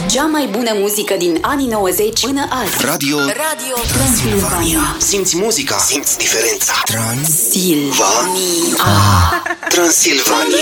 Cea mai bună muzică din anii 90 până azi. Radio Transilvania. Simți muzica, simți diferența. Transilvania. Transilvania.